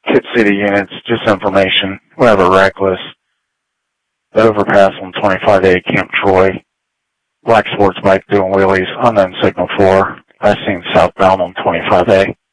Kit City units, just information. We have a reckless. The overpass on 25A, Camp Troy. Black sports bike doing wheelies, unknown signal 4. Last seen southbound on 25A.